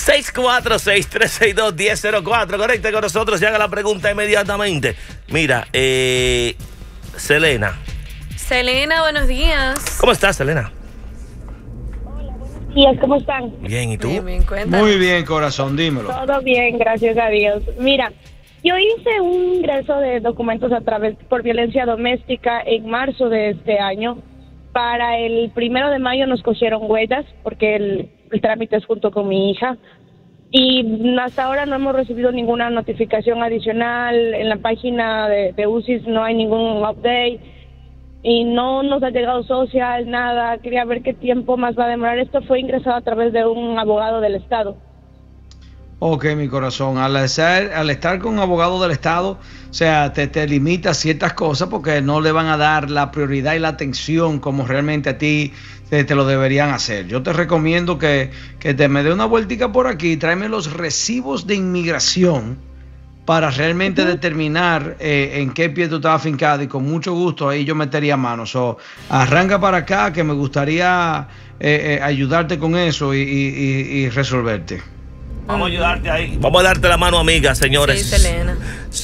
646-362-1004. Conecte con nosotros y haga la pregunta inmediatamente. Mira, Selena. Selena, buenos días. ¿Cómo estás, Selena? Hola, buenos días, ¿cómo están? Bien, ¿y tú? Bien, muy bien, corazón, dímelo. Todo bien, gracias a Dios. Mira, yo hice un ingreso de documentos por violencia doméstica en marzo de este año. Para el 1 de mayo nos cogieron huellas porque el trámite es junto con mi hija y hasta ahora no hemos recibido ninguna notificación adicional. En la página de UCIS no hay ningún update y no nos ha llegado social, nada. Quería ver qué tiempo más va a demorar. Esto fue ingresado a través de un abogado del Estado. Ok, mi corazón, al estar con un abogado del Estado, o sea, te limita a ciertas cosas porque no le van a dar la prioridad y la atención como realmente a ti te lo deberían hacer. Yo te recomiendo que te me dé una vueltica por aquí, tráeme los recibos de inmigración para realmente determinar en qué pie tú estás afincado, y con mucho gusto ahí yo metería mano. Arranca para acá, que me gustaría ayudarte con eso y resolverte. Vamos a ayudarte ahí. Vamos a darte la mano, amiga, señores. Sí, Selena.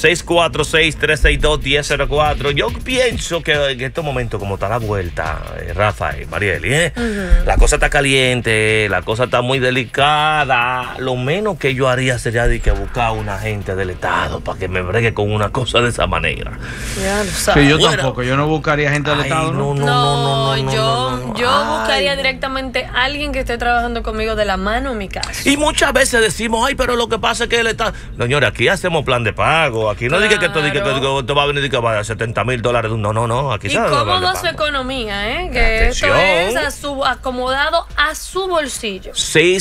646-362-1004. Yo pienso que en estos momentos, como está la vuelta, Rafa y Marieli, la cosa está caliente, la cosa está muy delicada. Lo menos que yo haría sería de que buscar un agente del Estado para que me bregue con una cosa de esa manera. Ya lo sabes. Sí, yo tampoco, yo no buscaría gente del Estado. No, yo buscaría directamente a alguien que esté trabajando conmigo de la mano en mi caso. Y muchas veces decimos, ay, pero lo que pasa es que él está... Señores, aquí hacemos plan de pago. Aquí no diga que te va a venir y que va a $70,000. No. Aquí y cómo va su economía, que atención. Esto es acomodado a su bolsillo.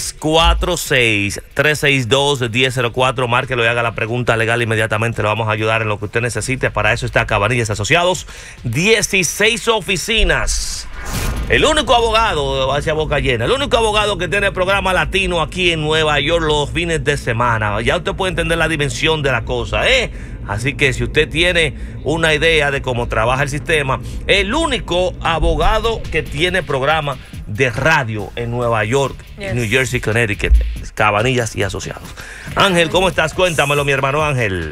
646-362-1004. Márquelo y haga la pregunta legal inmediatamente. Le vamos a ayudar en lo que usted necesite. Para eso está Cabanillas Asociados. 16 oficinas. El único abogado, hacia boca llena, el único abogado que tiene programa latino aquí en Nueva York los fines de semana. Ya usted puede entender la dimensión de la cosa, Así que si usted tiene una idea de cómo trabaja el sistema, el único abogado que tiene programa de radio en Nueva York, New Jersey, Connecticut, Cabanillas y Asociados. Ángel, ¿cómo estás? Cuéntamelo, mi hermano Ángel.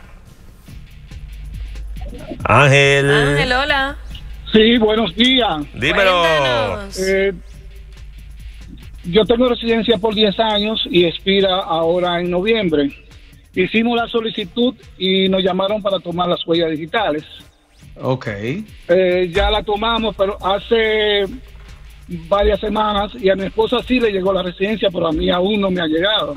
Ángel, hola. Sí, buenos días. Dímelo. yo tengo residencia por 10 años y expira ahora en noviembre. Hicimos la solicitud y nos llamaron para tomar las huellas digitales. Ok. Ya la tomamos, pero hace varias semanas, y a mi esposa sí le llegó la residencia, pero a mí aún no me ha llegado.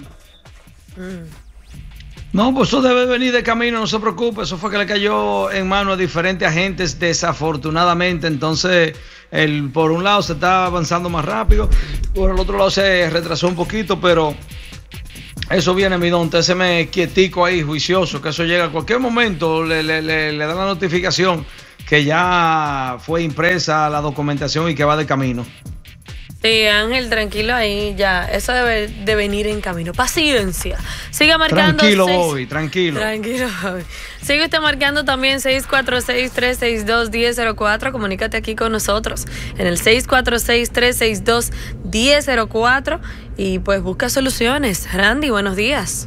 No, pues eso debe venir de camino, no se preocupe. Eso fue que le cayó en manos a diferentes agentes, desafortunadamente. Entonces, por un lado se está avanzando más rápido, por el otro lado se retrasó un poquito, pero eso viene, mi don. Usted se me quietico ahí, juicioso, que eso llega a cualquier momento. Le dan la notificación que ya fue impresa la documentación y que va de camino. Sí, Ángel, tranquilo ahí ya. Eso debe de venir en camino. Paciencia. Siga marcando. Tranquilo, Bobby, tranquilo. Tranquilo, Bobby. Sigue usted marcando también 646-362-1004. Comunícate aquí con nosotros en el 646-362-1004 y pues busca soluciones. Randy, buenos días.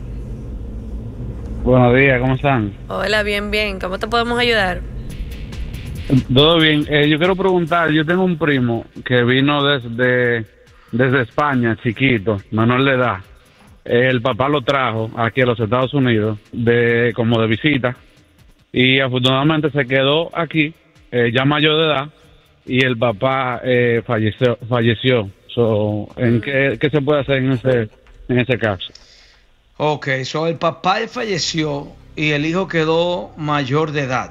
Buenos días, ¿cómo están? Hola, bien, bien. ¿Cómo te podemos ayudar? Todo bien. Yo quiero preguntar, yo tengo un primo que vino desde España, chiquito, menor de edad. El papá lo trajo aquí a los Estados Unidos como de visita y afortunadamente se quedó aquí, ya mayor de edad, y el papá falleció. ¿En qué se puede hacer en ese caso? Ok, el papá falleció y el hijo quedó mayor de edad.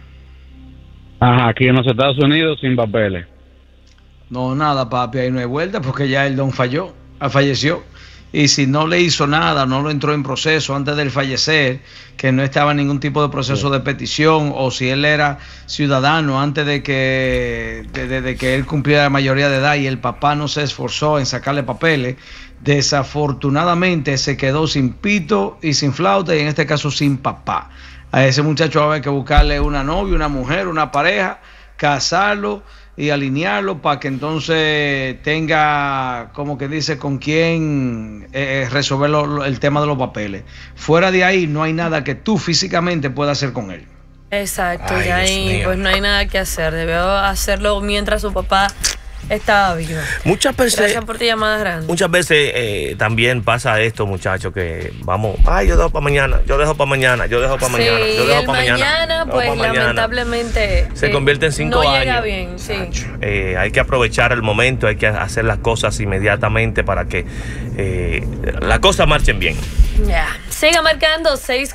Ajá, aquí en los Estados Unidos sin papeles. No, nada, papi, ahí no hay vuelta porque ya el don falleció. Y si no le hizo nada, no lo entró en proceso antes del fallecer, que no estaba en ningún tipo de proceso de petición, o si él era ciudadano antes de que él cumpliera la mayoría de edad y el papá no se esforzó en sacarle papeles, desafortunadamente se quedó sin pito y sin flauta y en este caso sin papá. A ese muchacho va a haber que buscarle una novia, una mujer, una pareja, casarlo y alinearlo para que entonces tenga, como que dice, con quién resolver el tema de los papeles. Fuera de ahí no hay nada que tú físicamente puedas hacer con él. Exacto, y ahí pues no hay nada que hacer. Debió hacerlo mientras su papá estaba vivo. Muchas veces. Gracias por tu llamada, grande. Muchas veces también pasa esto, muchachos, que vamos, yo dejo para mañana, yo dejo para mañana, yo dejo para mañana, yo dejo para mañana. Pues lamentablemente se convierte en 5 años. No llega bien, sí. Hay que aprovechar el momento, hay que hacer las cosas inmediatamente para que las cosas marchen bien. Ya. Siga marcando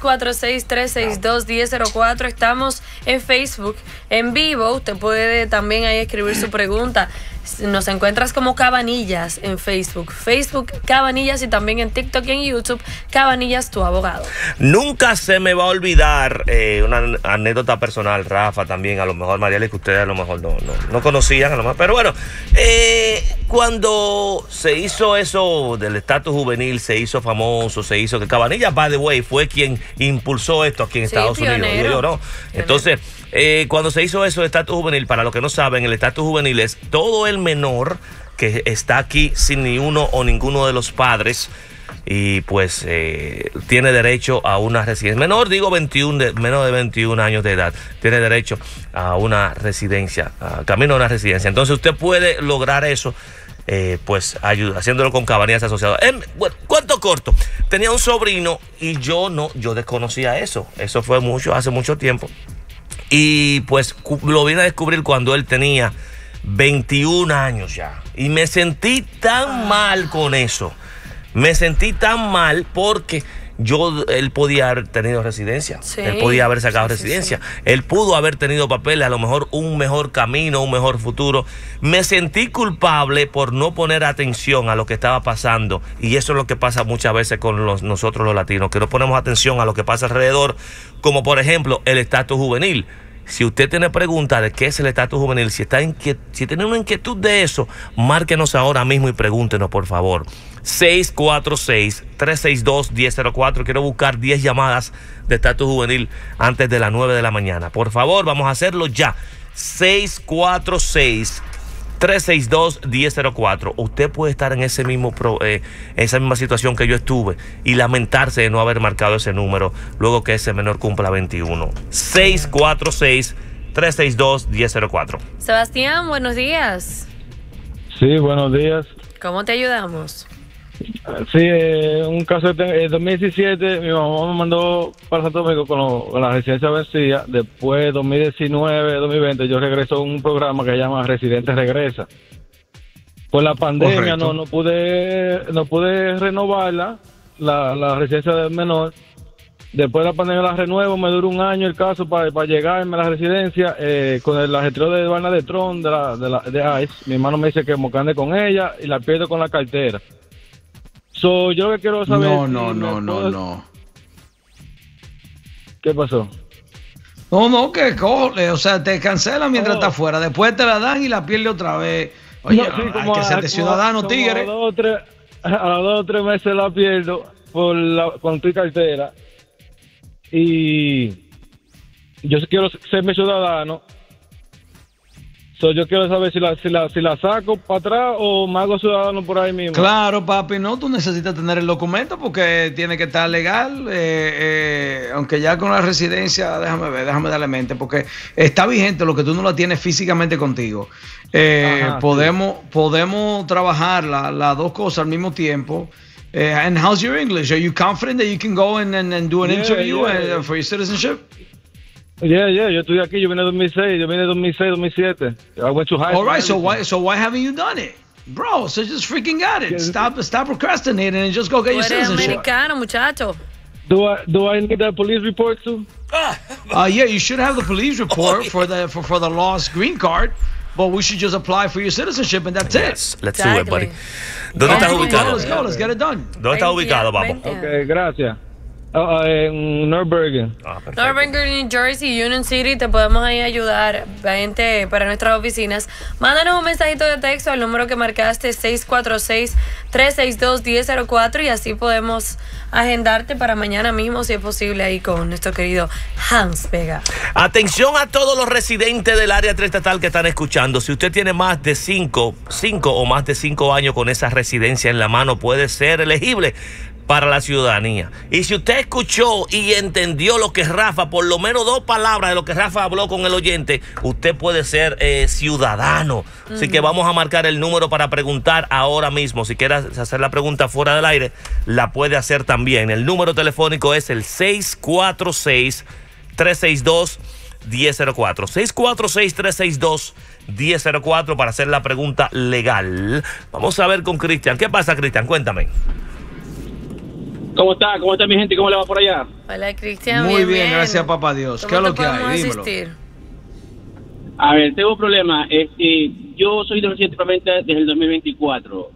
646-362-1004. Estamos en Facebook en vivo. Usted puede también ahí escribir su pregunta. Nos encuentras como Cabanillas en Facebook Cabanillas, y también en TikTok y en YouTube Cabanillas, tu abogado. Nunca se me va a olvidar una anécdota personal, Rafa, también, a lo mejor Mariela, que ustedes a lo mejor no conocían, a lo mejor, pero bueno, cuando se hizo eso del estatus juvenil, se hizo famoso, se hizo que Cabanillas, by the way, fue quien impulsó esto aquí en Estados Unidos. Entonces, cuando se hizo eso de estatus juvenil, para los que no saben, el estatus juvenil es todo el menor que está aquí sin ni uno o ninguno de los padres y pues tiene derecho a una residencia. Menor, digo menos de 21 años de edad, tiene derecho a una residencia, camino a una residencia. Entonces usted puede lograr eso, pues haciéndolo con Cabanillas Asociados. Bueno, cuento corto, tenía un sobrino y yo desconocía eso. Eso fue hace mucho tiempo. Y pues lo vine a descubrir cuando él tenía 21 años ya. Y me sentí tan mal con eso. Me sentí tan mal porque él podía haber tenido residencia. Sí. Él podía haber sacado residencia. Sí. Él pudo haber tenido papeles, a lo mejor un mejor camino, un mejor futuro. Me sentí culpable por no poner atención a lo que estaba pasando. Y eso es lo que pasa muchas veces con nosotros los latinos, que no ponemos atención a lo que pasa alrededor, como por ejemplo el estatus juvenil. Si usted tiene preguntas de qué es el estatus juvenil, si tiene una inquietud de eso, márquenos ahora mismo y pregúntenos, por favor. 646-362-1004. Quiero buscar 10 llamadas de estatus juvenil antes de las 9 de la mañana. Por favor, vamos a hacerlo ya. 646-362-1004. Usted puede estar en esa misma situación que yo estuve y lamentarse de no haber marcado ese número luego que ese menor cumpla 21. 646-362-1004. Sebastián, buenos días. Sí, buenos días. ¿Cómo te ayudamos? Sí, un caso en 2017, mi mamá me mandó para Santo Domingo con la residencia vencida. Después, 2019, 2020, yo regreso a un programa que se llama Residente Regresa. Por la pandemia no pude renovarla, la residencia del menor. Después de la pandemia la renuevo, me duró un año el caso para llegarme a la residencia. Con el ajetreo de vaina de Tron de ICE, mi hermano me dice que me ande con ella y la pierdo con la cartera. Yo lo que quiero saber... No. ¿Qué pasó? No, que coge, o sea, te cancelan mientras estás fuera, después te la dan y la pierdes otra vez. Oye, hay que ser de ciudadano, tigre. A los 2 o 3 meses la pierdo con tu cartera. Y yo quiero ser mi ciudadano. Yo quiero saber si la saco para atrás o me hago ciudadano por ahí mismo. Claro, papi, no, tú necesitas tener el documento porque tiene que estar legal, aunque ya con la residencia, déjame darle mente, porque está vigente lo que tú no la tienes físicamente contigo. Podemos trabajar las dos cosas al mismo tiempo. And how's your English? Are you confident that you can go and do an interview for your citizenship? Yeah, yo estoy aquí, yo vine en 2007. I went to high school. All right, so why haven't you done it? Bro, so just freaking got it. Stop procrastinating and just go get your citizenship. Americano, muchacho. Do I need a police report too? Yeah, you should have the police report for the lost green card, but we should just apply for your citizenship and that's it. Let's do it, buddy. ¿Dónde estás ubicado? Let's get it done. ¿Dónde estás ubicado, vamos? Okay, gracias. En Nürburgring. Nürburgring, New Jersey, Union City, te podemos ahí ayudar, gente, para nuestras oficinas. Mándanos un mensajito de texto al número que marcaste, 646-362-1004, y así podemos agendarte para mañana mismo, si es posible, ahí con nuestro querido Hans Vega. Atención a todos los residentes del área triestatal que están escuchando. Si usted tiene más de 5 o más de 5 años con esa residencia en la mano, puede ser elegible para la ciudadanía. Y si usted escuchó y entendió lo que Rafa, por lo menos 2 palabras de lo que Rafa habló con el oyente, usted puede ser ciudadano. Así que vamos a marcar el número para preguntar ahora mismo. Si quieres hacer la pregunta fuera del aire, la puede hacer también. El número telefónico es el 646-362-1004. 646-362-1004 para hacer la pregunta legal. Vamos a ver con Cristian. ¿Qué pasa, Cristian? Cuéntame. ¿Cómo está? ¿Cómo está mi gente? ¿Cómo le va por allá? Hola, Cristian. Muy bien, gracias, papá Dios. ¿Qué es lo que hay? Dímelo. A ver, tengo un problema. Yo soy residente permanente desde el 2024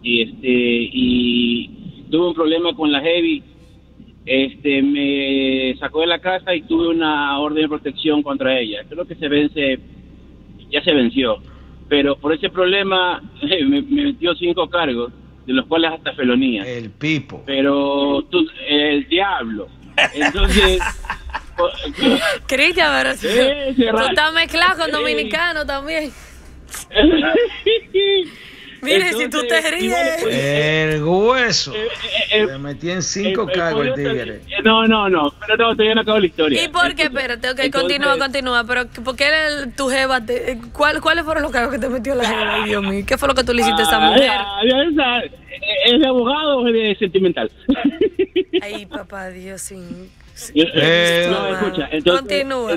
y tuve un problema con la Heavy. Me sacó de la casa y tuve una orden de protección contra ella. Creo que ya se venció. Pero por ese problema me metió 5 cargos, de los cuales hasta felonía. El pipo. Pero el diablo. Entonces... Cristian, pero tú estás mezclado con dominicano también. Mire, entonces, si tú te ríes. El hueso. Me metí en 5 cargos el tigre. No, pero todavía no acabo la historia. ¿Y por qué? Espérate, continúa. Pero ¿por qué tu jeva? ¿Cuáles fueron los cargos que te metió la jeva? Ay, Dios mío, ¿qué fue lo que tú le hiciste a esa mujer? ¿Es de abogado o es de sentimental? Ay, papá Dios, sí. No, escucha. Continúa.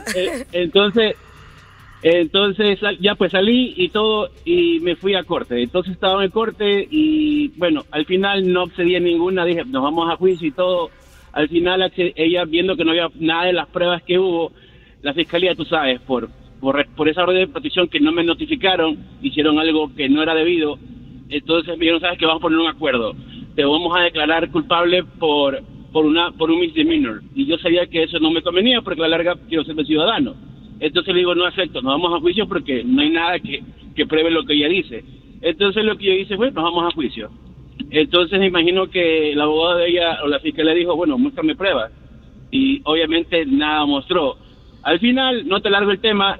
Entonces ya pues salí y todo y me fui a corte. Entonces estaba en el corte y bueno, al final no accedí a ninguna, dije nos vamos a juicio y todo. Al final ella viendo que no había nada de las pruebas que hubo, la fiscalía, tú sabes, por esa orden de protección que no me notificaron, hicieron algo que no era debido. Entonces me dijeron, sabes que vamos a poner un acuerdo, te vamos a declarar culpable por un misdemeanor. Y yo sabía que eso no me convenía porque a la larga quiero ser ciudadano. Entonces le digo, no acepto, nos vamos a juicio porque no hay nada que pruebe lo que ella dice. Entonces lo que yo hice fue, nos vamos a juicio. Entonces me imagino que el abogado de ella o la fiscal le dijo, bueno, muéstrame pruebas. Y obviamente nada mostró. Al final, no te largo el tema,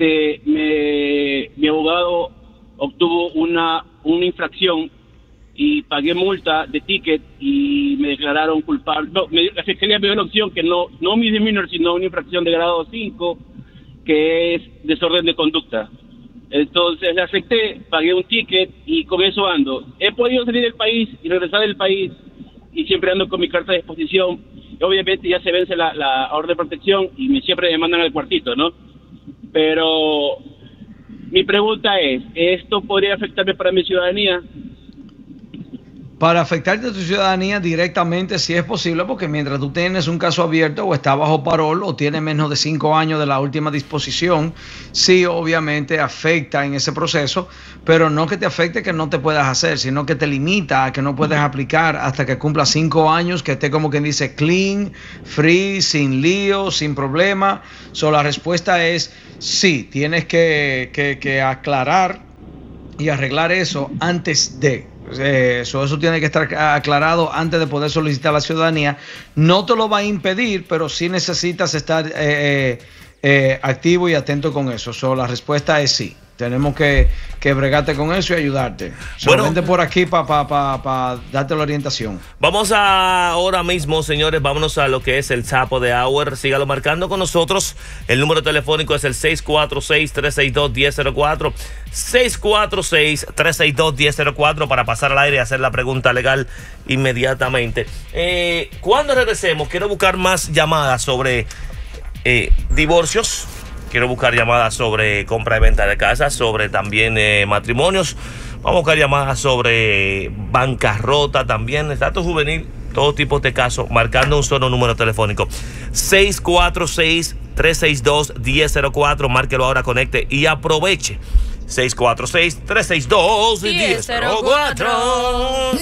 mi abogado obtuvo una infracción y pagué multa de ticket y me declararon culpable. No, la fiscalía me dio la opción que no misdemeanor, sino una infracción de grado 5, que es desorden de conducta. Entonces le acepté, pagué un ticket y con eso ando. He podido salir del país y regresar del país y siempre ando con mi carta de exposición. Y obviamente ya se vence la orden de protección y siempre me mandan al cuartito, ¿no? Pero mi pregunta es, ¿esto podría afectarme para mi ciudadanía? Para afectarte a tu ciudadanía directamente, si es posible, porque mientras tú tienes un caso abierto o está bajo parol o tienes menos de 5 años de la última disposición, sí, obviamente afecta en ese proceso, pero no que te afecte que no te puedas hacer, sino que te limita a que no puedes aplicar hasta que cumpla 5 años, que esté como quien dice clean, free, sin lío, sin problema. La respuesta es sí, tienes que aclarar y arreglar eso antes de. Eso tiene que estar aclarado antes de poder solicitar la ciudadanía. No te lo va a impedir, pero sí necesitas estar activo y atento con eso. La respuesta es sí. Tenemos que bregarte con eso y ayudarte. Solamente por aquí para darte la orientación. Vamos ahora mismo, señores, vámonos a lo que es el Chapo de Hour. Sígalo marcando con nosotros. El número telefónico es el 646-362-1004. 646-362-1004 para pasar al aire y hacer la pregunta legal inmediatamente. Cuando regresemos, quiero buscar más llamadas sobre divorcios. Quiero buscar llamadas sobre compra y venta de casas, sobre también matrimonios. Vamos a buscar llamadas sobre bancarrota también, estatus juvenil, todo tipo de casos, marcando un solo número telefónico. 646-362-1004. Márquelo ahora, conecte y aproveche. 646-362-1004.